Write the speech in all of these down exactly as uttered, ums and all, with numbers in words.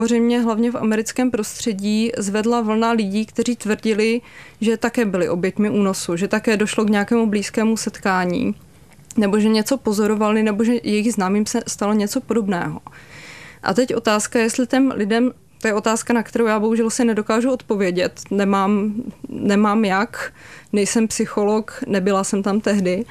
Samozřejmě hlavně v americkém prostředí zvedla vlna lidí, kteří tvrdili, že také byli oběťmi únosu, že také došlo k nějakému blízkému setkání, nebo že něco pozorovali, nebo že jejich známým se stalo něco podobného. A teď otázka, jestli těm lidem, to je otázka, na kterou já bohužel si nedokážu odpovědět, nemám, nemám jak, nejsem psycholog, nebyla jsem tam tehdy,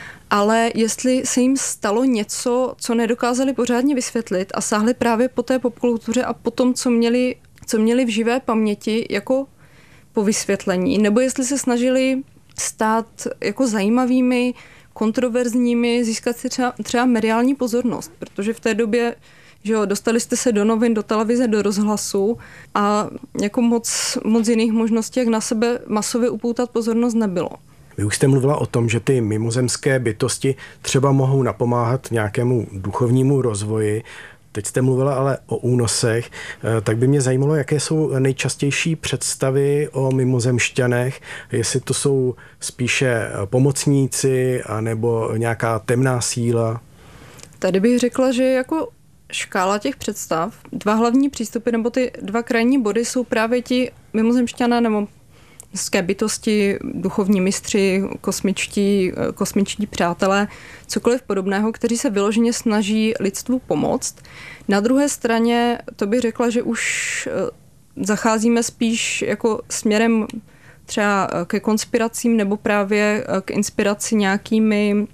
ale jestli se jim stalo něco, co nedokázali pořádně vysvětlit a sáhli právě po té popkultuře a po tom, co měli, co měli v živé paměti jako po vysvětlení, nebo jestli se snažili stát jako zajímavými, kontroverzními, získat si třeba, třeba mediální pozornost, protože v té době, že jo, dostali jste se do novin, do televize, do rozhlasu a jako moc, moc jiných možností, jak na sebe masově upoutat pozornost nebylo. Vy už jste mluvila o tom, že ty mimozemské bytosti třeba mohou napomáhat nějakému duchovnímu rozvoji. Teď jste mluvila ale o únosech, tak by mě zajímalo, jaké jsou nejčastější představy o mimozemšťanech, jestli to jsou spíše pomocníci anebo nějaká temná síla. Tady bych řekla, že jako škála těch představ, dva hlavní přístupy nebo ty dva krajní body jsou právě ti mimozemšťané nebo lidské bytosti, duchovní mistři, kosmičtí, kosmičtí přátelé, cokoliv podobného, kteří se vyloženě snaží lidstvu pomoct. Na druhé straně to bych řekla, že už zacházíme spíš jako směrem třeba ke konspiracím nebo právě k inspiraci nějakými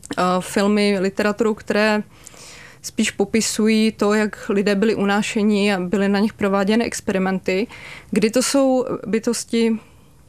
filmy, literaturou, které spíš popisují to, jak lidé byli unášeni a byly na nich prováděny experimenty, kdy to jsou bytosti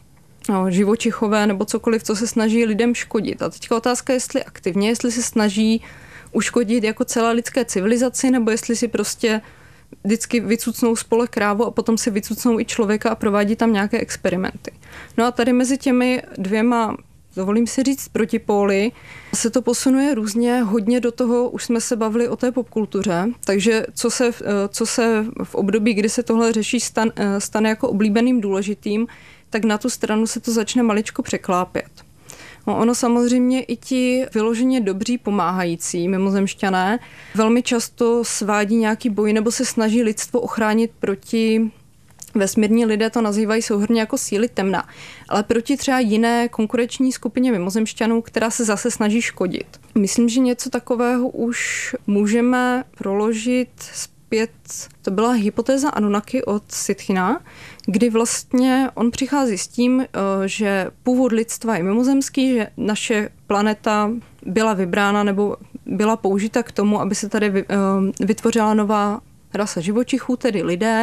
no, živočichové nebo cokoliv, co se snaží lidem škodit. A teďka otázka, jestli aktivně, jestli se snaží uškodit jako celé lidské civilizaci, nebo jestli si prostě vždycky vycucnou spole krávu a potom si vycucnou i člověka a provádí tam nějaké experimenty. No a tady mezi těmi dvěma, dovolím si říct, protipóly, se to posunuje různě, hodně do toho, už jsme se bavili o té popkultuře, takže co se, co se v období, kdy se tohle řeší, stan, stane jako oblíbeným důležitým, tak na tu stranu se to začne maličko překlápět. No, ono samozřejmě i ti vyloženě dobří pomáhající mimozemšťané velmi často svádí nějaký boj nebo se snaží lidstvo ochránit proti, vesmírní lidé to nazývají souhrnně jako síly temna, ale proti třeba jiné konkurenční skupině mimozemšťanů, která se zase snaží škodit. Myslím, že něco takového už můžeme proložit zpět. To byla hypotéza Anunnaki od Sitchina, kdy vlastně on přichází s tím, že původ lidstva je mimozemský, že naše planeta byla vybrána nebo byla použita k tomu, aby se tady vytvořila nová rasa živočichů, tedy lidé,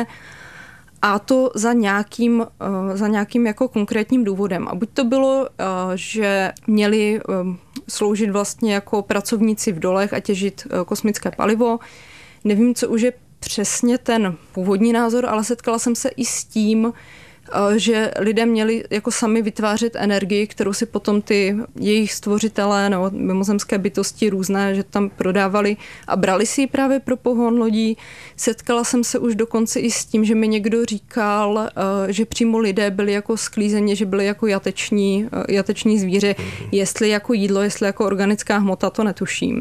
a to za nějakým, za nějakým jako konkrétním důvodem. A buď to bylo, že měli sloužit vlastně jako pracovníci v dolech a těžit kosmické palivo. Nevím, co už je přesně ten původní názor, ale setkala jsem se i s tím, že lidé měli jako sami vytvářet energii, kterou si potom ty jejich stvořitelé nebo mimozemské bytosti různé, že tam prodávali a brali si ji právě pro pohon lodí. Setkala jsem se už dokonce i s tím, že mi někdo říkal, že přímo lidé byli jako sklízeni, že byli jako jateční, jateční zvíře, jestli jako jídlo, jestli jako organická hmota, to netuším.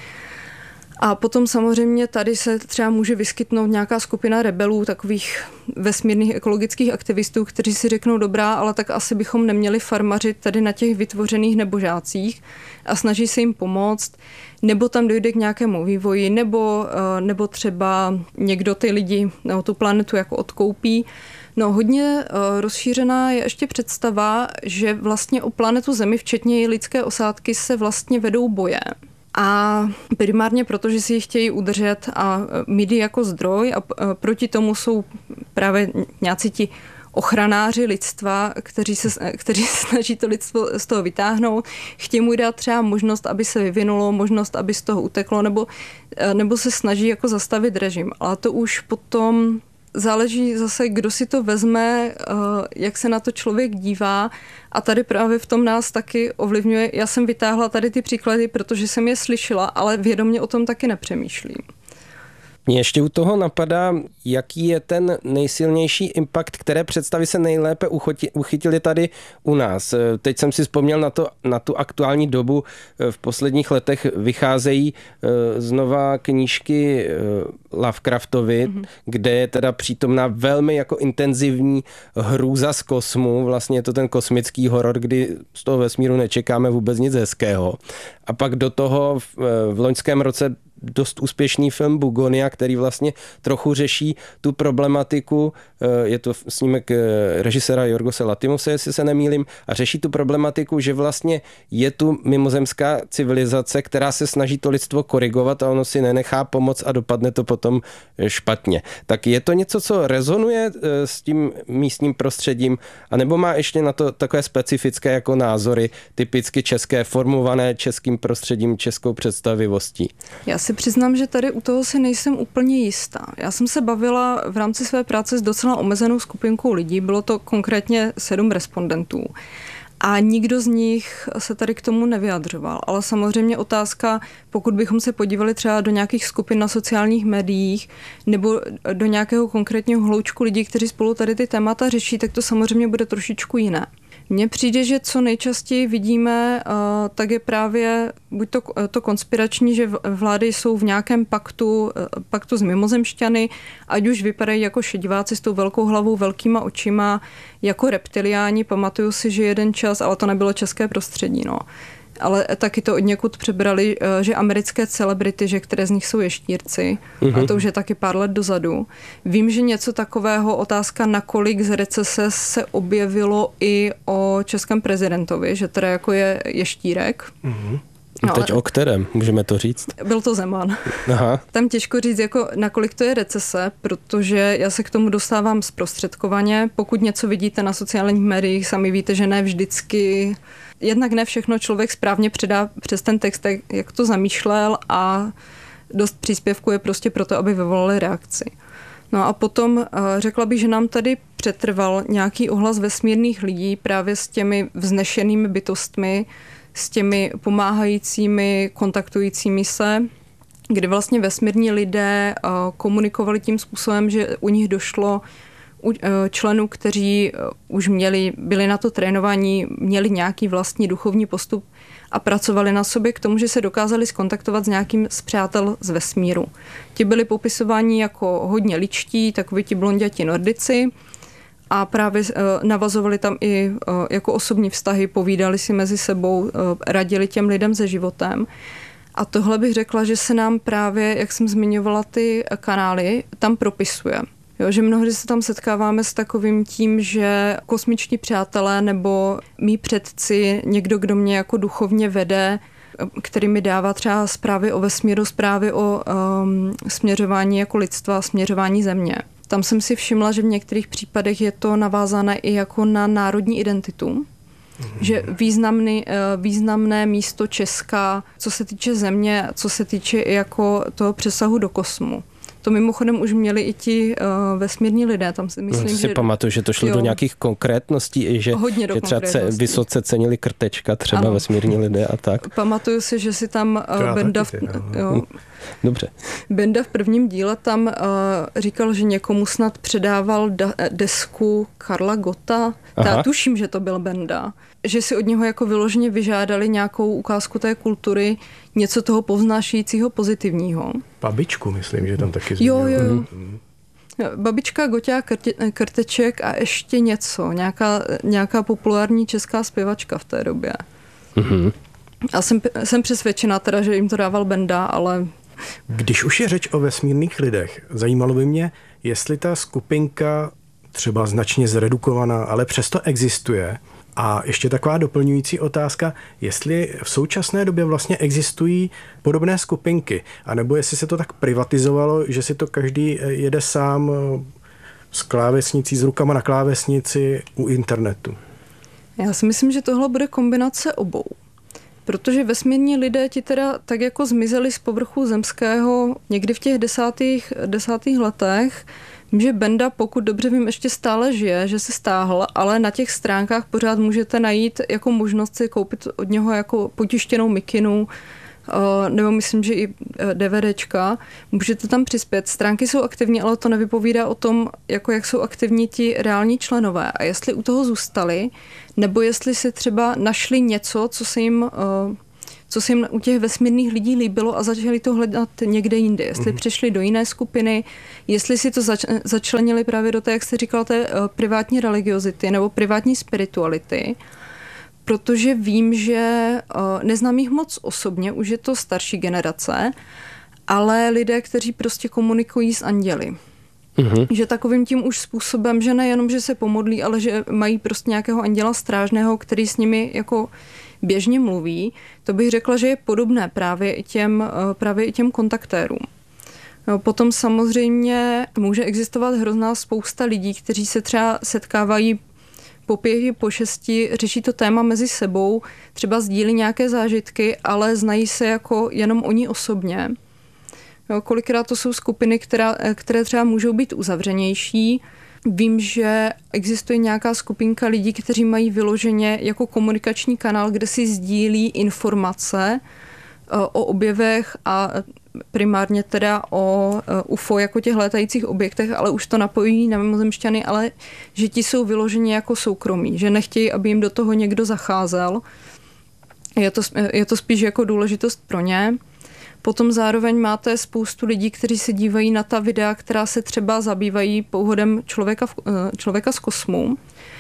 A potom samozřejmě tady se třeba může vyskytnout nějaká skupina rebelů, takových vesmírných ekologických aktivistů, kteří si řeknou dobrá, ale tak asi bychom neměli farmařit tady na těch vytvořených nebožácích a snaží se jim pomoct, nebo tam dojde k nějakému vývoji, nebo, nebo třeba někdo ty lidi nebo tu planetu jako odkoupí. No, hodně rozšířená je ještě představa, že vlastně o planetu Zemi, včetně i lidské osádky, se vlastně vedou boje. A primárně proto, že si ji chtějí udržet a mít jako zdroj a proti tomu jsou právě nějací ti ochranáři lidstva, kteří se, kteří se snaží to lidstvo z toho vytáhnout, chtějí mu dát třeba možnost, aby se vyvinulo, možnost, aby z toho uteklo, nebo, nebo se snaží jako zastavit režim. Ale to už potom záleží zase, kdo si to vezme, jak se na to člověk dívá a tady právě v tom nás taky ovlivňuje. Já jsem vytáhla tady ty příklady, protože jsem je slyšela, ale vědomě o tom taky nepřemýšlím. Mě ještě u toho napadá, jaký je ten nejsilnější impact, které představy se nejlépe uchytily tady u nás. Teď jsem si vzpomněl na, to, na tu aktuální dobu. V posledních letech vycházejí znova knížky Lovecraftovy, mm-hmm. kde je teda přítomná velmi jako intenzivní hrůza z kosmu. Vlastně je to ten kosmický horor, kdy z toho vesmíru nečekáme vůbec nic hezkého. A pak do toho v, v loňském roce dost úspěšný film Bugonia, který vlastně trochu řeší tu problematiku, je to snímek režiséra Jorgose Lanthimose, jestli se nemýlím, a řeší tu problematiku, že vlastně je tu mimozemská civilizace, která se snaží to lidstvo korigovat a ono si nenechá pomoc a dopadne to potom špatně. Tak je to něco, co rezonuje s tím místním prostředím, anebo má ještě na to takové specifické jako názory, typicky české, formované českým prostředím, českou představivostí? Já si přiznám, že tady u toho si nejsem úplně jistá. Já jsem se bavila v rámci své práce s docela omezenou skupinkou lidí, bylo to konkrétně sedm respondentů. A nikdo z nich se tady k tomu nevyjadřoval. Ale samozřejmě otázka, pokud bychom se podívali třeba do nějakých skupin na sociálních médiích nebo do nějakého konkrétního hloučku lidí, kteří spolu tady ty témata řeší, tak to samozřejmě bude trošičku jiné. Mně přijde, že co nejčastěji vidíme, tak je právě buď to, to konspirační, že vlády jsou v nějakém paktu, paktu s mimozemšťany, ať už vypadají jako šediváci s tou velkou hlavou, velkýma očima, jako reptiliáni. Pamatuju si, že jeden čas, ale to nebylo české prostředí, no. Ale taky to od někud přebrali, že americké celebrity, že které z nich jsou ještírci, mm-hmm. a to už je taky pár let dozadu. Vím, že něco takového, otázka, nakolik z recese se objevilo i o českém prezidentovi, že teda jako je ještírek. Mm-hmm. No, teď o kterém? Můžeme to říct? Byl to Zeman. Aha. Tam těžko říct, jako nakolik to je recese, protože já se k tomu dostávám zprostředkovaně. Pokud něco vidíte na sociálních médiích, sami víte, že ne vždycky, jednak ne všechno člověk správně předá přes ten text, jak to zamýšlel, a dost příspěvků je prostě proto, aby vyvolali reakci. No a potom řekla bych, že nám tady přetrval nějaký ohlas vesmírných lidí právě s těmi vznešenými bytostmi, s těmi pomáhajícími, kontaktujícími se, kdy vlastně vesmírní lidé komunikovali tím způsobem, že u nich došlo u členů, kteří už měli, byli na to trénovaní, měli nějaký vlastní duchovní postup a pracovali na sobě k tomu, že se dokázali skontaktovat s nějakým z přátel z vesmíru. Ti byli popisováni jako hodně ličtí, takoví ti blonděti nordici, a právě navazovali tam i jako osobní vztahy, povídali si mezi sebou, radili těm lidem se životem. A tohle bych řekla, že se nám právě, jak jsem zmiňovala ty kanály, tam propisuje. Jo, že mnohdy se tam setkáváme s takovým tím, že kosmičtí přátelé nebo mý předci, někdo, kdo mě jako duchovně vede, který mi dává třeba zprávy o vesmíru, zprávy o um, směřování jako lidstva, směřování země. Tam jsem si všimla, že v některých případech je to navázané i jako na národní identitu. Mm-hmm. Že významný, významné místo Česka, co se týče země, co se týče i jako toho přesahu do kosmu. To mimochodem už měli i ti uh, vesmírní lidé. Tam si myslím, no, si že... pamatuju, že to šlo jo. do nějakých konkrétností, i že, že třeba ce, vysoce cenili krtečka, třeba ano. vesmírní lidé a tak. Pamatuju si, že si tam uh, Benda... V, jo, Dobře. Benda v prvním díle tam uh, říkal, že někomu snad předával da, desku Karla Gotta. Já tuším, že to byl Benda. Že si od něho jako vyloženě vyžádali nějakou ukázku té kultury, něco toho povznášejícího pozitivního. Babičku, myslím, že tam taky zmínil. Jo, jo. Mm. Babička, Goťa, Krteček a ještě něco. Nějaká, nějaká populární česká zpěvačka v té době. Mm-hmm. A jsem, jsem přesvědčená teda, že jim to dával Benda, ale... Když už je řeč o vesmírných lidech, zajímalo by mě, jestli ta skupinka třeba značně zredukovaná, ale přesto existuje. A ještě taková doplňující otázka, jestli v současné době vlastně existují podobné skupinky, anebo jestli se to tak privatizovalo, že si to každý jede sám s klávesnicí, s rukama na klávesnici u internetu. Já si myslím, že tohle bude kombinace obou. Protože vesmírní lidé ti teda tak jako zmizeli z povrchu zemského někdy v těch desátých, desátých letech, že Benda, pokud dobře vím, ještě stále žije, že se stáhl, ale na těch stránkách pořád můžete najít jako možnost si koupit od něho jako potištěnou mikinu nebo myslím, že i DVDčka, můžete tam přispět. Stránky jsou aktivní, ale to nevypovídá o tom, jako jak jsou aktivní ti reální členové a jestli u toho zůstali, nebo jestli si třeba našli něco, co se jim co se jim u těch vesmírných lidí líbilo a začali to hledat někde jinde. Jestli mm. přišli do jiné skupiny, jestli si to zač- začlenili právě do té, jak jste říkal, té uh, privátní religiozity nebo privátní spirituality, protože vím, že uh, neznám jich moc osobně, už je to starší generace, ale lidé, kteří prostě komunikují s anděli. Mm-hmm. Že takovým tím už způsobem, že nejenom, že se pomodlí, ale že mají prostě nějakého anděla strážného, který s nimi jako běžně mluví, to bych řekla, že je podobné právě i těm, právě i těm kontaktérům. Potom samozřejmě může existovat hrozná spousta lidí, kteří se třeba setkávají po pěti, po šesti, řeší to téma mezi sebou, třeba sdílí nějaké zážitky, ale znají se jako jenom oni osobně. Jo, kolikrát to jsou skupiny, která, které třeba můžou být uzavřenější. Vím, že existuje nějaká skupinka lidí, kteří mají vyloženě jako komunikační kanál, kde si sdílí informace o objevech a primárně teda o U F O jako těch létajících objektech, ale už to napojí na mimozemšťany, ale že ti jsou vyloženě jako soukromí, že nechtějí, aby jim do toho někdo zacházel. Je to, je to spíš jako důležitost pro ně. Potom zároveň máte spoustu lidí, kteří se dívají na ta videa, která se třeba zabývají původem člověka, v, člověka z kosmu,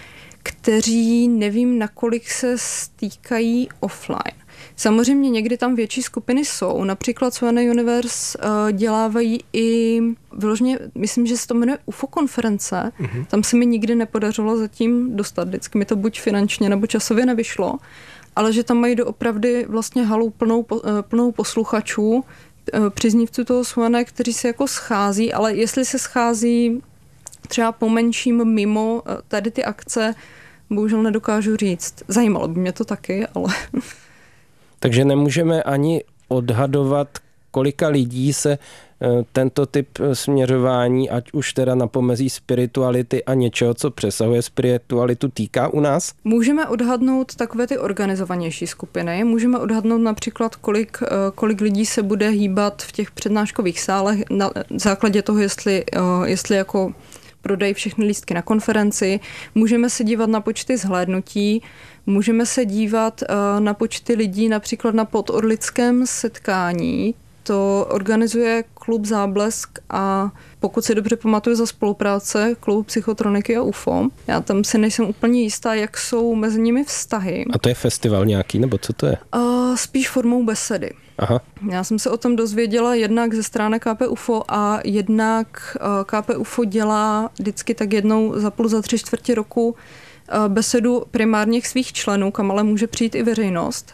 kteří nevím, nakolik se stýkají offline. Samozřejmě někdy tam větší skupiny jsou. Například Swane Universe dělávají i vyloženě, myslím, že se to jmenuje U F O konference. Mm-hmm. Tam se mi nikdy nepodařilo zatím dostat. Vždycky mi to buď finančně nebo časově nevyšlo. Ale že tam mají doopravdy vlastně halu plnou, plnou posluchačů, příznivců toho Swane, kteří se jako schází, ale jestli se schází třeba pomenším mimo tady ty akce, bohužel nedokážu říct. Zajímalo by mě to taky, ale... Takže nemůžeme ani odhadovat, kolika lidí se tento typ směřování, ať už teda na pomezí spirituality a něčeho, co přesahuje spiritualitu, týká u nás? Můžeme odhadnout takové ty organizovanější skupiny. Můžeme odhadnout například, kolik, kolik lidí se bude hýbat v těch přednáškových sálech na základě toho, jestli, jestli jako prodají všechny lístky na konferenci. Můžeme se dívat na počty zhlédnutí, můžeme se dívat na počty lidí například na podorlickém setkání. To organizuje klub Záblesk a pokud si dobře pamatuju za spolupráce klubu Psychotroniky a U F O. Já tam si nejsem úplně jistá, jak jsou mezi nimi vztahy. A to je festival nějaký, nebo co to je? Uh, spíš formou besedy. Aha. Já jsem se o tom dozvěděla jednak ze stránek K P U F O a jednak uh, K P U F O dělá vždycky tak jednou za půl, za tři čtvrtě roku uh, besedu primárně svých členů, kam ale může přijít i veřejnost.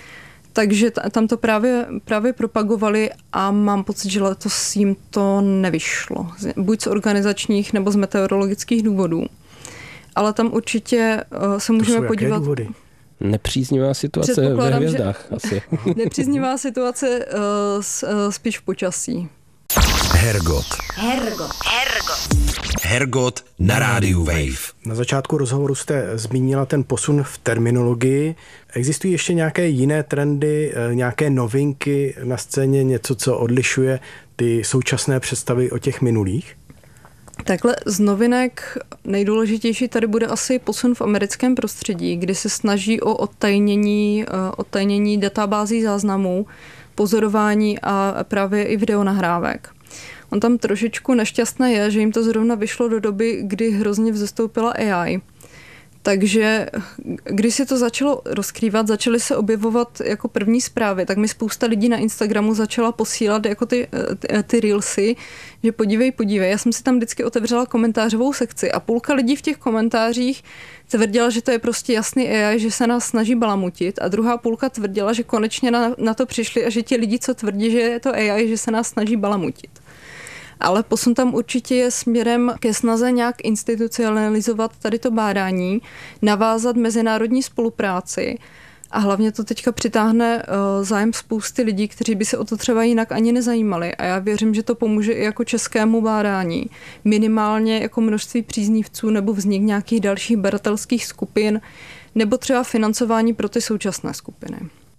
Takže tam to právě, právě propagovali a mám pocit, že letos jim to nevyšlo. Buď z organizačních nebo z meteorologických důvodů. Ale tam určitě uh, se můžeme to jsou podívat... Jaké důvody? Nepříznivá situace ve hvězdách asi. Nepříznivá situace uh, s, uh, spíš v počasí. Hergot. Hergot. Hergot. Hergot na rádiu Wave. Na začátku rozhovoru jste zmínila ten posun v terminologii. Existují ještě nějaké jiné trendy, nějaké novinky na scéně, něco, co odlišuje ty současné představy o těch minulých? Takhle z novinek nejdůležitější tady bude asi posun v americkém prostředí, kdy se snaží o odtajnění, odtajnění databází záznamů, pozorování a právě i videonahrávek. On tam trošičku nešťastné je, že jim to zrovna vyšlo do doby, kdy hrozně vzestoupila A I. Takže když se to začalo rozkrývat, začaly se objevovat jako první zprávy, tak mi spousta lidí na Instagramu začala posílat jako ty, ty, ty reelsy, že podívej, podívej. Já jsem si tam vždycky otevřela komentářovou sekci a půlka lidí v těch komentářích tvrdila, že to je prostě jasný A I, že se nás snaží balamutit a druhá půlka tvrdila, že konečně na, na to přišli a že ti lidi, co tvrdí, že je to A I, že se nás snaží balamutit. Ale posun tam určitě je směrem ke snaze nějak institucionalizovat tady to bádání, navázat mezinárodní spolupráci a hlavně to teďka přitáhne zájem spousty lidí, kteří by se o to třeba jinak ani nezajímali. A já věřím, že to pomůže i jako českému bádání. Minimálně jako množství příznivců nebo vznik nějakých dalších badatelských skupin nebo třeba financování pro ty současné skupiny.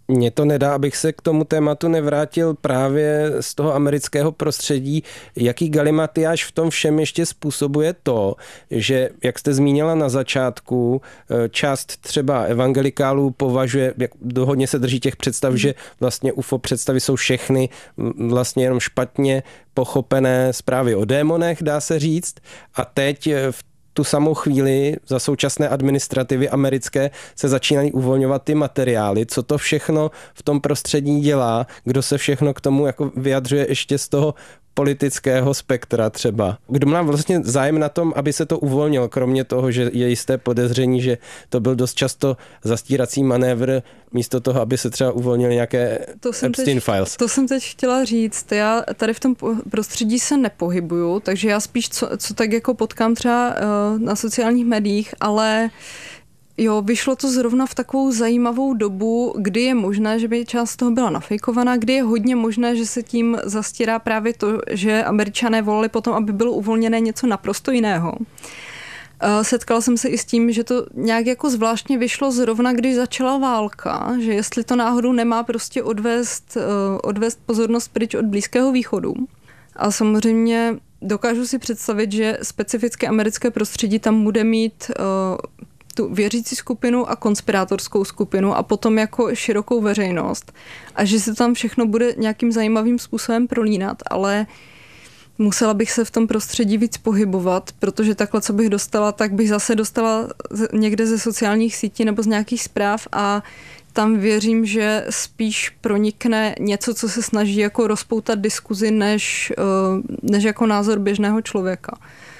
Mně to nedá, abych se k tomu tématu nevrátil právě z toho amerického prostředí. Jaký galimatiáš v tom všem ještě způsobuje to, že, jak jste zmínila na začátku, část třeba evangelikálů považuje, jak dohodně se drží těch představ, že vlastně U F O představy jsou všechny vlastně jenom špatně pochopené zprávy o démonech, dá se říct. A teď v tu samou chvíli za současné administrativy americké se začínají uvolňovat ty materiály. Co to všechno v tom prostředí dělá? Kdo se všechno k tomu jako vyjadřuje ještě z toho politického spektra třeba? Kdo má vlastně zájem na tom, aby se to uvolnilo, kromě toho, že je jisté podezření, že to byl dost často zastírací manévr, místo toho, aby se třeba uvolnily nějaké Epstein teď, files. To jsem teď chtěla říct. Já tady v tom prostředí se nepohybuju, takže já spíš co, co tak jako potkám třeba uh, na sociálních médiích, ale jo, vyšlo to zrovna v takovou zajímavou dobu, kdy je možné, že by část toho byla nafejkovaná, kdy je hodně možné, že se tím zastírá právě to, že Američané volali potom, aby bylo uvolněné něco naprosto jiného. Setkala jsem se i s tím, že to nějak jako zvláštně vyšlo zrovna, když začala válka, že jestli to náhodou nemá prostě odvést, odvést pozornost pryč od Blízkého východu. A samozřejmě dokážu si představit, že specifické americké prostředí tam bude mít tu věřící skupinu a konspirátorskou skupinu a potom jako širokou veřejnost. A že se tam všechno bude nějakým zajímavým způsobem prolínat, ale musela bych se v tom prostředí víc pohybovat, protože takhle, co bych dostala, tak bych zase dostala někde ze sociálních sítí nebo z nějakých zpráv a tam věřím, že spíš pronikne něco, co se snaží jako rozpoutat diskuzi, než, než jako názor běžného člověka.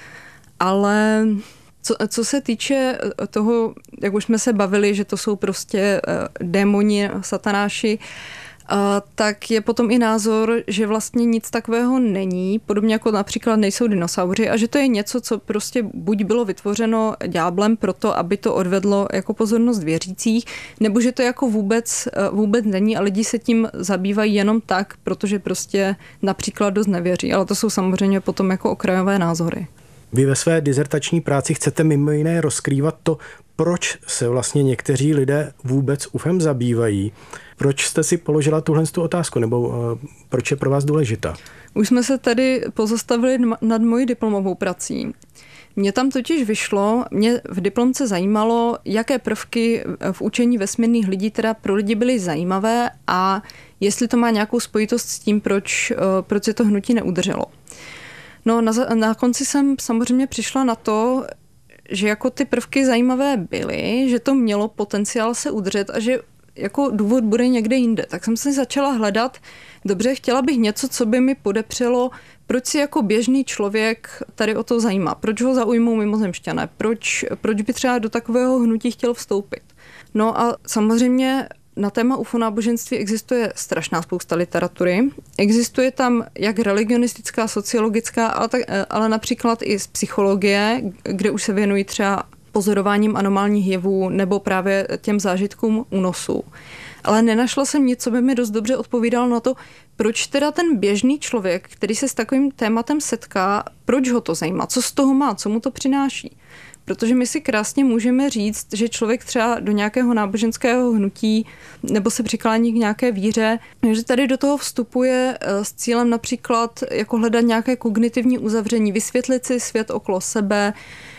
Ale co, co se týče toho, jak už jsme se bavili, že to jsou prostě démoni, satanáši, tak je potom i názor, že vlastně nic takového není, podobně jako například nejsou dinosauři a že to je něco, co prostě buď bylo vytvořeno ďáblem proto, aby to odvedlo jako pozornost věřících, nebo že to jako vůbec, vůbec není a lidi se tím zabývají jenom tak, protože prostě například dost nevěří, ale to jsou samozřejmě potom jako okrajové názory. Vy ve své dizertační práci chcete mimo jiné rozkrývat to, proč se vlastně někteří lidé vůbec U F em zabývají. Proč jste si položila tuhle otázku, nebo uh, proč je pro vás důležitá? Už jsme se tady pozastavili nad mojí diplomovou prací. Mně tam totiž vyšlo, mě v diplomce zajímalo, jaké prvky v učení vesmírných lidí teda pro lidi byly zajímavé a jestli to má nějakou spojitost s tím, proč, uh, proč se to hnutí neudrželo. No na, na konci jsem samozřejmě přišla na to, že jako ty prvky zajímavé byly, že to mělo potenciál se udržet a že jako důvod bude někde jinde. Tak jsem si začala hledat, dobře, chtěla bych něco, co by mi podepřelo, proč si jako běžný člověk tady o to zajímá, proč ho zaujmou mimozemšťané, proč, proč by třeba do takového hnutí chtěl vstoupit. No a samozřejmě na téma U F O náboženství existuje strašná spousta literatury. Existuje tam jak religionistická, sociologická, ale, tak, ale například i z psychologie, kde už se věnují třeba pozorováním anomálních jevů nebo právě těm zážitkům únosů. Ale nenašla jsem nic, co by mi dost dobře odpovídalo na to, proč teda ten běžný člověk, který se s takovým tématem setká, proč ho to zajímá, co z toho má, co mu to přináší. Protože my si krásně můžeme říct, že člověk třeba do nějakého náboženského hnutí nebo se přiklání k nějaké víře, že tady do toho vstupuje s cílem například jako hledat nějaké kognitivní uzavření, vysvětlit si svět okolo sebe,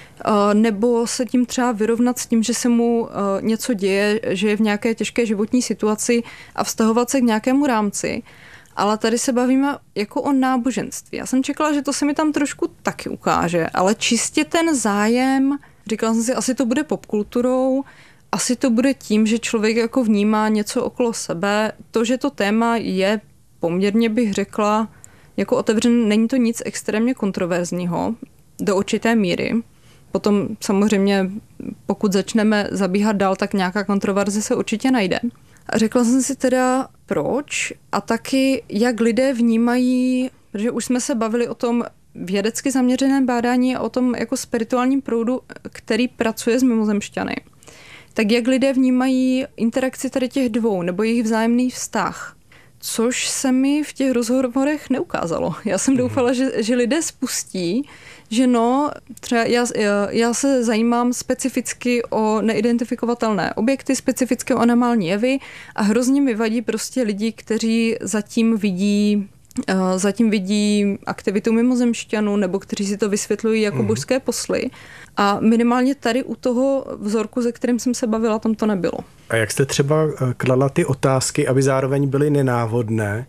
nebo se tím třeba vyrovnat s tím, že se mu něco děje, že je v nějaké těžké životní situaci a vztahovat se k nějakému rámci. Ale tady se bavíme jako o náboženství. Já jsem čekala, že to se mi tam trošku taky ukáže, ale čistě ten zájem, říkala jsem si, asi to bude popkulturou, asi to bude tím, že člověk jako vnímá něco okolo sebe. To, že to téma je poměrně, bych řekla, jako otevřené, není to nic extrémně kontroverzního do určité míry. Potom samozřejmě, pokud začneme zabíhat dál, tak nějaká kontroverze se určitě najde. A řekla jsem si teda, proč a taky, jak lidé vnímají, protože už jsme se bavili o tom vědecky zaměřeném bádání a o tom jako spirituálním proudu, který pracuje s mimozemšťany. Tak jak lidé vnímají interakci tady těch dvou nebo jejich vzájemný vztah, což se mi v těch rozhovorech neukázalo. Já jsem doufala, že, že lidé spustí, že no, třeba já, já se zajímám specificky o neidentifikovatelné objekty, specificky o anomální jevy a hrozně mi vadí prostě lidi, kteří zatím vidí zatím vidí aktivitu mimozemšťanů nebo kteří si to vysvětlují jako mm. božské posly. A minimálně tady u toho vzorku, se kterým jsem se bavila, tam to nebylo. A jak jste třeba kladla ty otázky, aby zároveň byly nenávodné,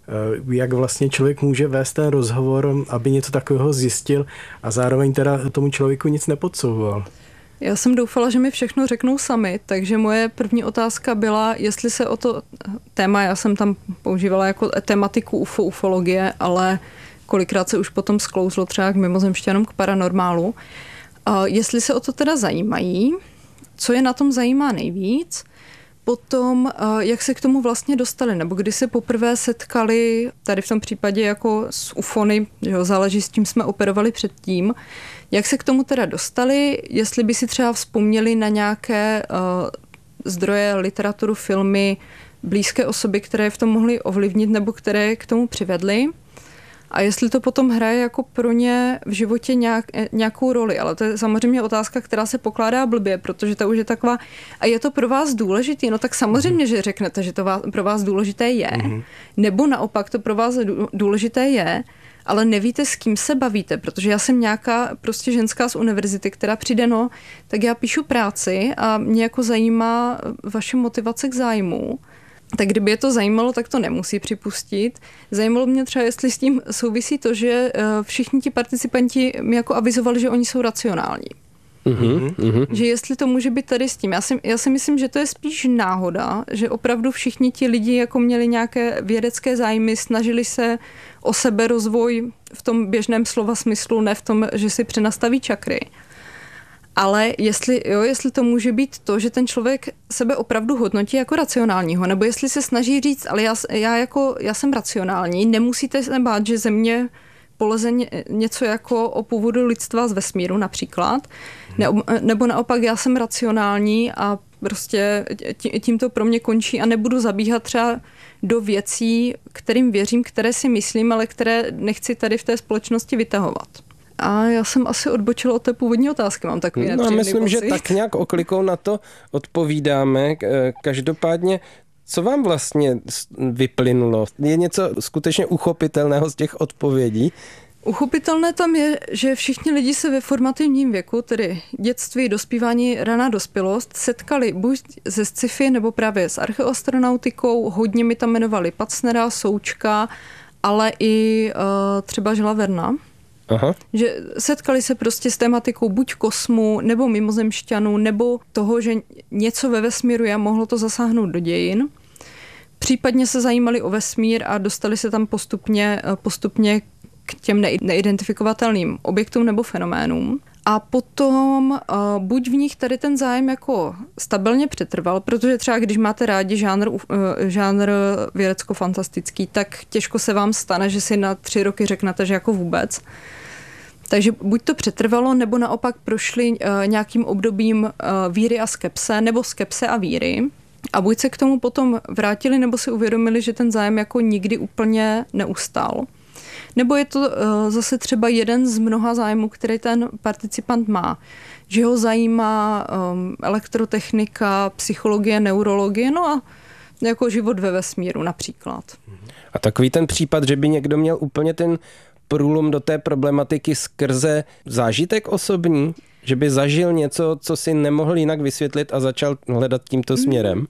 jak vlastně člověk může vést ten rozhovor, aby něco takového zjistil a zároveň teda tomu člověku nic nepodsouval? Já jsem doufala, že mi všechno řeknou sami, takže moje první otázka byla, jestli se o to téma, já jsem tam používala jako tematiku U F O, ufologie, ale kolikrát se už potom sklouzlo třeba k mimozemšťanům, k paranormálu. Jestli se o to teda zajímají, co je na tom zajímá nejvíc, potom, jak se k tomu vlastně dostali, nebo kdy se poprvé setkali, tady v tom případě jako s ufony, že jo, záleží s tím jsme operovali předtím, jak se k tomu teda dostali, jestli by si třeba vzpomněli na nějaké uh, zdroje, literaturu, filmy, blízké osoby, které v tom mohly ovlivnit nebo které k tomu přivedly. A jestli to potom hraje jako pro ně v životě nějak, nějakou roli. Ale to je samozřejmě otázka, která se pokládá blbě, protože to už je taková, a je to pro vás důležitý? No tak samozřejmě, že řeknete, že to vás, pro vás důležité je. Mm-hmm. Nebo naopak to pro vás důležité je, ale nevíte, s kým se bavíte, protože já jsem nějaká prostě ženská z univerzity, která přijde, no, tak já píšu práci a mě jako zajímá vaše motivace k zájmu. Tak kdyby je to zajímalo, tak to nemusí připustit. Zajímalo mě třeba, jestli s tím souvisí to, že všichni ti participanti mi jako avizovali, že oni jsou racionální. Mm-hmm, mm-hmm. Že jestli to může být tady s tím. Já si, já si myslím, že to je spíš náhoda, že opravdu všichni ti lidi jako měli nějaké vědecké zájmy, snažili se o seberozvoj v tom běžném slova smyslu, ne v tom, že si přenastaví čakry. Ale jestli, jo, jestli to může být to, že ten člověk sebe opravdu hodnotí jako racionálního, nebo jestli se snaží říct, ale já, já, jako, já jsem racionální, nemusíte se bát, že ze mě poleze něco jako o původu lidstva z vesmíru například, ne, nebo naopak já jsem racionální a prostě tím to pro mě končí a nebudu zabíhat třeba do věcí, kterým věřím, které si myslím, ale které nechci tady v té společnosti vytahovat. A já jsem asi odbočila od té původní otázky, mám takový nepříjemný pocit. No myslím, pocit. Že tak nějak oklikou na to odpovídáme. Každopádně, co vám vlastně vyplynulo? Je něco skutečně uchopitelného z těch odpovědí? Uchopitelné tam je, že všichni lidi se ve formativním věku, tedy dětství, dospívání, raná dospělost, setkali buď ze sci-fi nebo právě s archeoastronautikou. Hodně mi tam jmenovali Pacnera, Součka, ale i uh, třeba Žila Verna. Aha. Že setkali se prostě s tématikou buď kosmu, nebo mimozemšťanů, nebo toho, že něco ve vesmíru je, mohlo to zasáhnout do dějin. Případně se zajímali o vesmír a dostali se tam postupně, postupně k těm neidentifikovatelným objektům nebo fenoménům. A potom uh, buď v nich tady ten zájem jako stabilně přetrval, protože třeba když máte rádi žánr, uh, žánr vědecko-fantastický, tak těžko se vám stane, že si na tři roky řeknete, že jako vůbec. Takže buď to přetrvalo, nebo naopak prošli uh, nějakým obdobím uh, víry a skepse, nebo skepse a víry. A buď se k tomu potom vrátili, nebo si uvědomili, že ten zájem jako nikdy úplně neustal. Nebo je to uh, zase třeba jeden z mnoha zájmů, který ten participant má. Že ho zajímá um, elektrotechnika, psychologie, neurologie, no a jako život ve vesmíru například. A takový ten případ, že by někdo měl úplně ten průlom do té problematiky skrze zážitek osobní, že by zažil něco, co si nemohl jinak vysvětlit a začal hledat tímto směrem?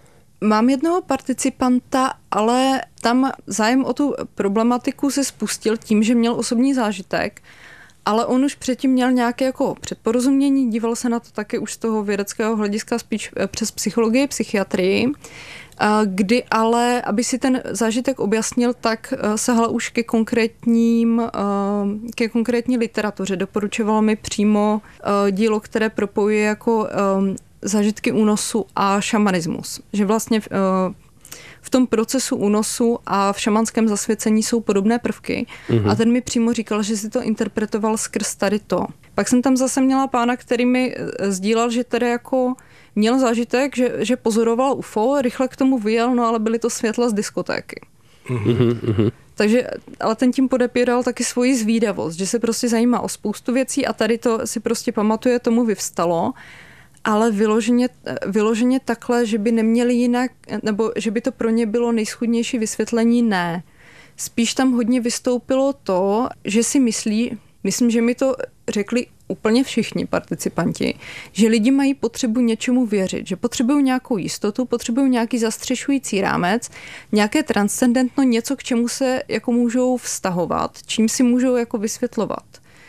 Mám jednoho participanta, ale tam zájem o tu problematiku se spustil tím, že měl osobní zážitek, ale on už předtím měl nějaké jako předporozumění, díval se na to taky už z toho vědeckého hlediska spíš přes psychologii, psychiatrii, kdy ale, aby si ten zážitek objasnil, tak sahal už ke konkrétním, ke konkrétní literatuře. Doporučoval mi přímo dílo, které propojuje jako zážitky únosu a šamanismus. Že vlastně v, v tom procesu únosu a v šamanském zasvěcení jsou podobné prvky. Mm-hmm. A ten mi přímo říkal, že si to interpretoval skrz tady to. Pak jsem tam zase měla pána, který mi sdílel, že tedy jako měl zážitek, že, že pozoroval U F O, rychle k tomu vyjel, no ale byly to světla z diskotéky. Mm-hmm. Takže, ale ten tím podepíral taky svoji zvídavost, že se prostě zajímá o spoustu věcí a tady to si prostě pamatuje, tomu vyvstalo, ale vyloženě, vyloženě takhle, že by neměli jinak, nebo že by to pro ně bylo nejschudnější vysvětlení, ne. Spíš tam hodně vystoupilo to, že si myslí, myslím, že mi to řekli úplně všichni participanti, že lidi mají potřebu něčemu věřit, že potřebují nějakou jistotu, potřebují nějaký zastřešující rámec, nějaké transcendentno, něco, k čemu se jako můžou vztahovat, čím si můžou jako vysvětlovat.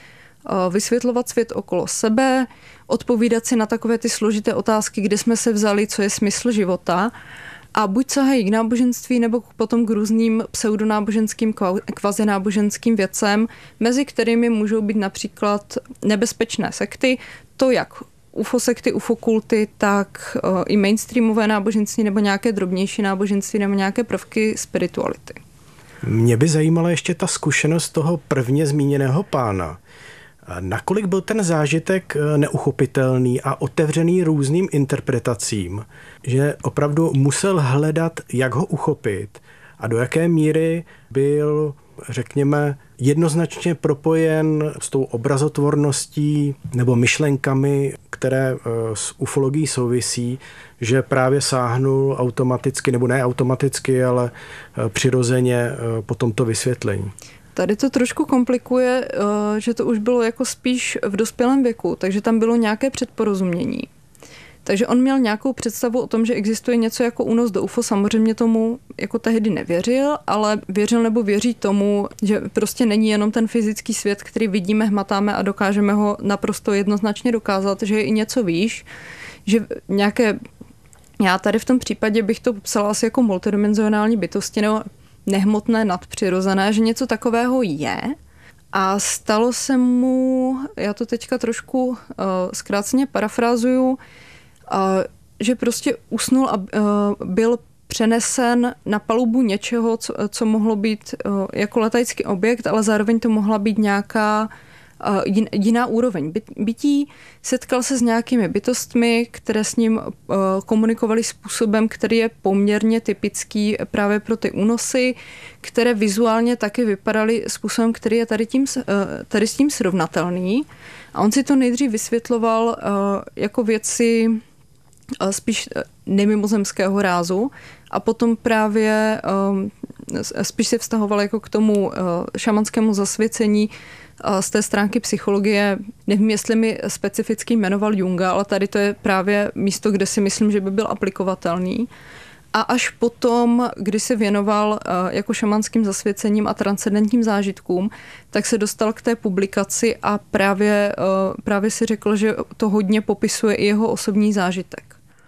Vysvětlovat svět okolo sebe, odpovídat si na takové ty složité otázky, kde jsme se vzali, co je smysl života. A buď sahají k náboženství, nebo potom k různým pseudonáboženským, kvazináboženským věcem, mezi kterými můžou být například nebezpečné sekty, to jak ufosekty, ufokulty, tak i mainstreamové náboženství, nebo nějaké drobnější náboženství, nebo nějaké prvky spirituality. Mě by zajímala ještě ta zkušenost toho prvně zmíněného pána. Nakolik byl ten zážitek neuchopitelný a otevřený různým interpretacím, že opravdu musel hledat, jak ho uchopit a do jaké míry byl, řekněme, jednoznačně propojen s tou obrazotvorností nebo myšlenkami, které s ufologií souvisí, že právě sáhnul automaticky, nebo ne automaticky, ale přirozeně po tomto vysvětlení. Tady to trošku komplikuje, že to už bylo jako spíš v dospělém věku, takže tam bylo nějaké předporozumění. Takže on měl nějakou představu o tom, že existuje něco jako únos do U F O. Samozřejmě tomu jako tehdy nevěřil, ale věřil nebo věří tomu, že prostě není jenom ten fyzický svět, který vidíme, hmatáme a dokážeme ho naprosto jednoznačně dokázat, že je i něco výš, že nějaké, já tady v tom případě bych to popsala asi jako multidimenzionální bytosti, nebo nehmotné, nadpřirozené, že něco takového je a stalo se mu, já to teďka trošku uh, zkráceně parafrázuju, uh, že prostě usnul a uh, byl přenesen na palubu něčeho, co, co mohlo být uh, jako letaický objekt, ale zároveň to mohla být nějaká uh, jin, jiná úroveň bytí. Setkal se s nějakými bytostmi, které s ním uh, komunikovali způsobem, který je poměrně typický právě pro ty únosy, které vizuálně taky vypadaly způsobem, který je tady, tím, uh, tady s tím srovnatelný. A on si to nejdřív vysvětloval uh, jako věci uh, spíš nemimozemského rázu a potom právě um, spíš se vztahoval jako k tomu uh, šamanskému zasvěcení z té stránky psychologie. Nevím, jestli mi specificky jmenoval Junga, ale tady to je právě místo, kde si myslím, že by byl aplikovatelný. A až potom, kdy se věnoval jako šamanským zasvěcením a transcendentním zážitkům, tak se dostal k té publikaci a právě, právě si řekl, že to hodně popisuje i jeho osobní zážitek.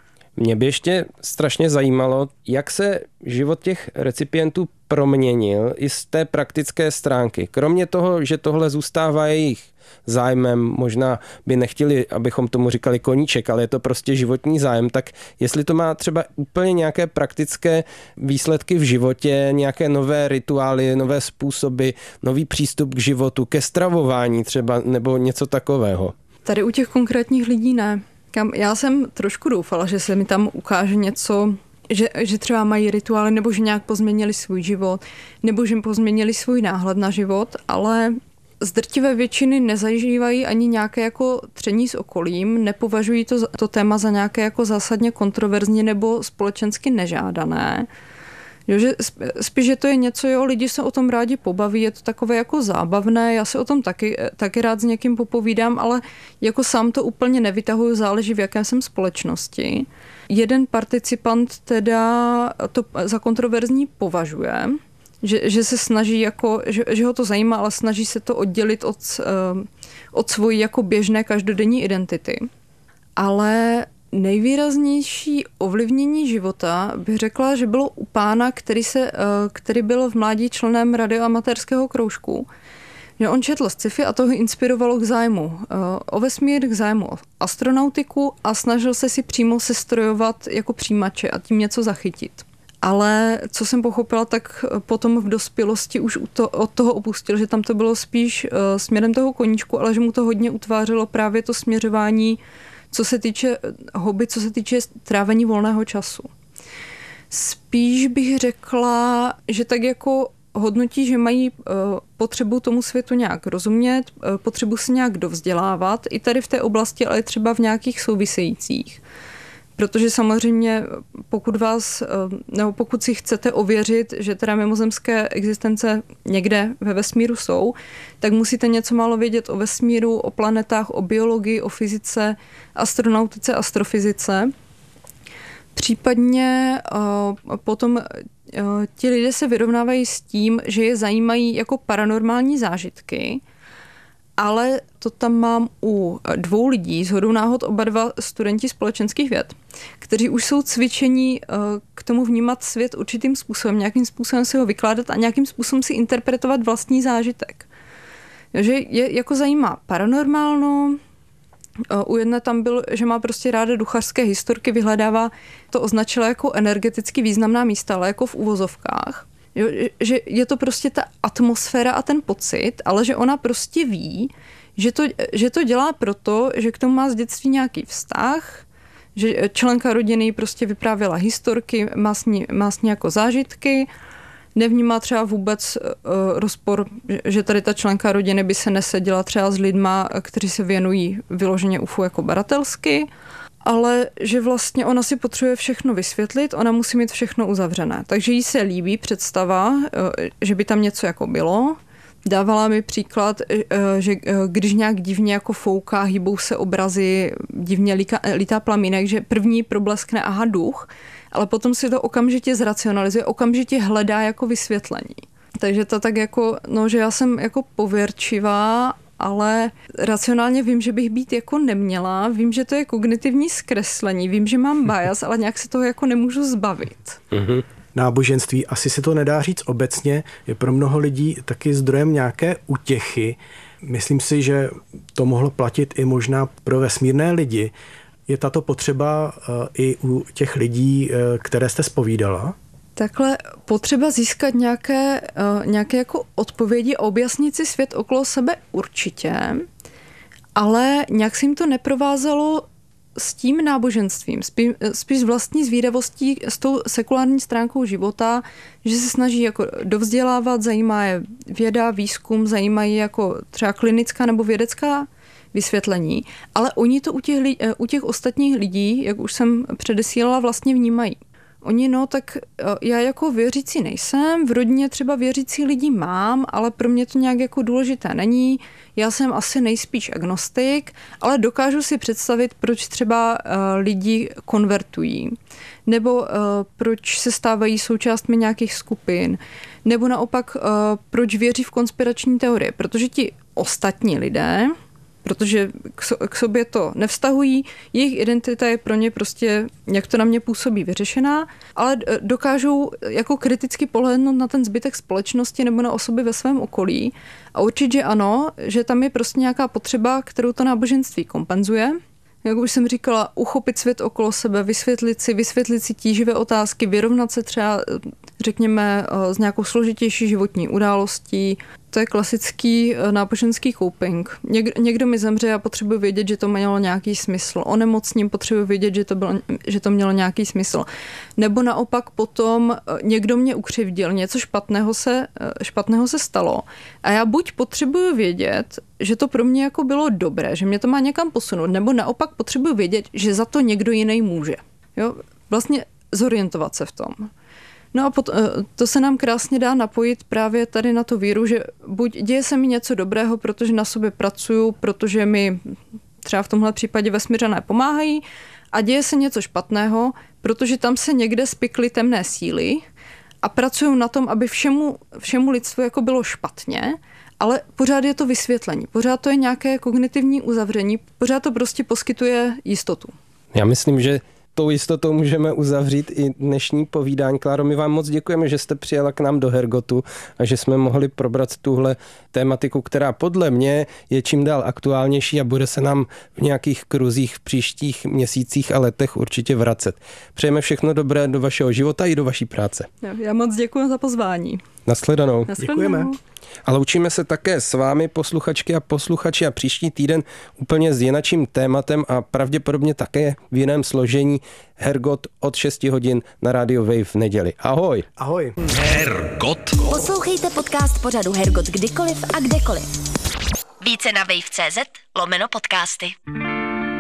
Mě by ještě strašně zajímalo, jak se život těch recipientů proměnil i z té praktické stránky. Kromě toho, že tohle zůstává jejich zájmem, možná by nechtěli, abychom tomu říkali koníček, ale je to prostě životní zájem, tak jestli to má třeba úplně nějaké praktické výsledky v životě, nějaké nové rituály, nové způsoby, nový přístup k životu, ke stravování třeba, nebo něco takového. Tady u těch konkrétních lidí ne. Já jsem trošku doufala, že se mi tam ukáže něco, že, že třeba mají rituály, nebo že nějak pozměnili svůj život, nebo že pozměnili svůj náhled na život, ale z drtivé většiny nezažívají ani nějaké jako tření s okolím, nepovažují to, to téma za nějaké jako zásadně kontroverzní nebo společensky nežádané. Jo, že spíš, že to je něco, jo, lidi se o tom rádi pobaví, je to takové jako zábavné, já se o tom taky, taky rád s někým popovídám, ale jako sám to úplně nevytahuju, záleží v jaké jsem společnosti. Jeden participant teda to za kontroverzní považuje, že, že se snaží jako, že, že ho to zajímá, ale snaží se to oddělit od, od svojí jako běžné každodenní identity. Ale nejvýraznější ovlivnění života bych řekla, že bylo u pána, který, se, který byl v mládí členem radioamatérského kroužku. Že on četl sci-fi a to ho inspirovalo k zájmu o vesmír, k zájmu o astronautiku a snažil se si přímo sestrojovat jako přijímače a tím něco zachytit. Ale co jsem pochopila, tak potom v dospělosti už od toho opustil, že tam to bylo spíš směrem toho koníčku, ale že mu to hodně utvářelo právě to směřování, co se týče hobby, co se týče trávení volného času. Spíš bych řekla, že tak jako hodnotí, že mají potřebu tomu světu nějak rozumět, potřebu se nějak dovzdělávat, i tady v té oblasti, ale třeba v nějakých souvisejících. Protože samozřejmě pokud vás, nebo pokud si chcete ověřit, že teda mimozemské existence někde ve vesmíru jsou, tak musíte něco málo vědět o vesmíru, o planetách, o biologii, o fyzice, astronautice, astrofyzice. Případně potom ti lidé se vyrovnávají s tím, že je zajímají jako paranormální zážitky, ale to tam mám u dvou lidí, shodou náhod oba dva studenti společenských věd, kteří už jsou cvičení k tomu vnímat svět určitým způsobem, nějakým způsobem si ho vykládat a nějakým způsobem si interpretovat vlastní zážitek. Že je jako zajímá paranormálno, u jedné tam byl, že má prostě ráda duchařské historky, vyhledává, to označila jako energeticky významná místa, ale jako v uvozovkách. Jo, že je to prostě ta atmosféra a ten pocit, ale že ona prostě ví, že to, že to dělá proto, že k tomu má z dětství nějaký vztah, že členka rodiny prostě vyprávěla historky, má s ní, má s ní jako zážitky, nevnímá třeba vůbec uh, rozpor, že tady ta členka rodiny by se neseděla třeba s lidma, kteří se věnují vyloženě U F O jako baratelsky, ale že vlastně ona si potřebuje všechno vysvětlit, ona musí mít všechno uzavřené. Takže jí se líbí představa, že by tam něco jako bylo. Dávala mi příklad, že když nějak divně jako fouká, hýbou se obrazy, divně líka, lítá plamínek, že první probleskne aha duch, ale potom si to okamžitě zracionalizuje, okamžitě hledá jako vysvětlení. Takže to tak jako, no, že já jsem jako pověrčivá, ale racionálně vím, že bych být jako neměla, vím, že to je kognitivní zkreslení, vím, že mám bias, ale nějak se toho jako nemůžu zbavit. Mm-hmm. Náboženství, asi se to nedá říct obecně, je pro mnoho lidí taky zdrojem nějaké útěchy. Myslím si, že to mohlo platit i možná pro vesmírné lidi. Je tato potřeba i u těch lidí, které jste zpovídala? Takhle potřeba získat nějaké, nějaké jako odpovědi a objasnit si svět okolo sebe určitě, ale nějak se jim to neprovázelo s tím náboženstvím, spíš, spíš vlastní zvídavostí s tou sekulární stránkou života, že se snaží jako dovzdělávat, zajímá je věda, výzkum, zajímají jako třeba klinická nebo vědecká vysvětlení, ale oni to u těch, u těch ostatních lidí, jak už jsem předesílala, vlastně vnímají. Oni, no, tak já jako věřící nejsem, v rodině třeba věřící lidi mám, ale pro mě to nějak jako důležité není. Já jsem asi nejspíš agnostik, ale dokážu si představit, proč třeba uh, lidi konvertují, nebo uh, proč se stávají součástmi nějakých skupin, nebo naopak, uh, proč věří v konspirační teorie, protože ti ostatní lidé, protože k sobě to nevztahují, jejich identita je pro ně prostě, jak to na mě působí, vyřešená, ale dokážou jako kriticky pohlédnout na ten zbytek společnosti nebo na osoby ve svém okolí a určitě ano, že tam je prostě nějaká potřeba, kterou to náboženství kompenzuje. Jak už jsem říkala, uchopit svět okolo sebe, vysvětlit si, vysvětlit si tíživé otázky, vyrovnat se třeba, řekněme, s nějakou složitější životní událostí. To je klasický náboženský coping. Něk, někdo mi zemře, já potřebuji vědět, že to mělo nějaký smysl. Onemocním, potřebuji vědět, že to, bylo, že to mělo nějaký smysl. Nebo naopak potom někdo mě ukřivdil, něco špatného se, špatného se stalo. A já buď potřebuji vědět, že to pro mě jako bylo dobré, že mě to má někam posunout, nebo naopak potřebuji vědět, že za to někdo jiný může. Jo? Vlastně zorientovat se v tom. No a pot, to se nám krásně dá napojit právě tady na tu víru, že buď děje se mi něco dobrého, protože na sobě pracuju, protože mi třeba v tomhle případě vesmířané pomáhají, a děje se něco špatného, protože tam se někde spikly temné síly a pracuju na tom, aby všemu, všemu lidstvu jako bylo špatně, ale pořád je to vysvětlení, pořád to je nějaké kognitivní uzavření, pořád to prostě poskytuje jistotu. Já myslím, že tou jistotou můžeme uzavřít i dnešní povídání. Kláro, my vám moc děkujeme, že jste přijela k nám do Hergotu a že jsme mohli probrat tuhle tématiku, která podle mě je čím dál aktuálnější a bude se nám v nějakých kruzích v příštích měsících a letech určitě vracet. Přejeme všechno dobré do vašeho života i do vaší práce. Já moc děkuji za pozvání. Nashledanou. Nashledanou. Děkujeme. A loučíme se také s vámi, posluchačky a posluchači, a příští týden úplně s jinačím tématem a pravděpodobně také v jiném složení. Hergot od šesti hodin na Radio Wave v neděli. Ahoj. Ahoj. Hergot. Poslouchejte podcast pořadu Hergot kdykoliv a kdekoliv. Více na wave tečka cé zet lomeno podcasty.